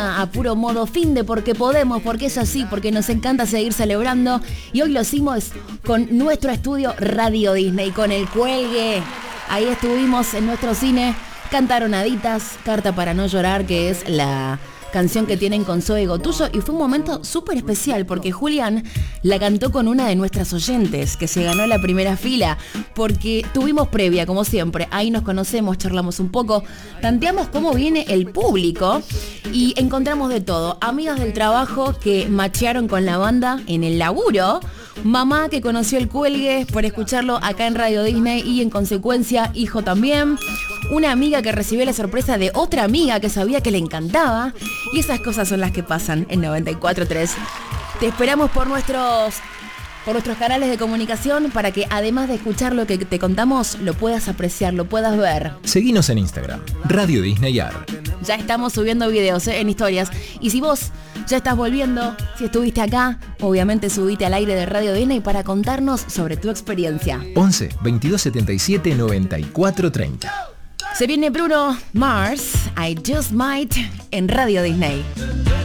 semana a puro modo finde porque podemos, porque es así, porque nos encanta seguir celebrando. Y hoy lo hicimos con nuestro estudio Radio Disney, con el cuelgue. Ahí estuvimos en nuestro cine. Cantaron Haditas, Carta para no llorar, que es la canción que tienen con Zoe Gotullo, y fue un momento súper especial porque Julián la cantó con una de nuestras oyentes que se ganó la primera fila, porque tuvimos previa, como siempre, ahí nos conocemos, charlamos un poco, tanteamos cómo viene el público y encontramos de todo: amigas del trabajo que machearon con la banda en el laburo, mamá que conoció el cuelgue por escucharlo acá en Radio Disney y en consecuencia hijo también, una amiga que recibió la sorpresa de otra amiga que sabía que le encantaba, y esas cosas son las que pasan en 94.3. Te esperamos por nuestros canales de comunicación para que además de escuchar lo que te contamos, lo puedas apreciar, lo puedas ver. Seguinos en Instagram, Radio Disney Ar. Ya estamos subiendo videos en historias. Y si vos ya estás volviendo, si estuviste acá, obviamente subite al aire de Radio Disney para contarnos sobre tu experiencia. 11 22 77 94 30. Se viene Bruno Mars, I Just Might, en Radio Disney.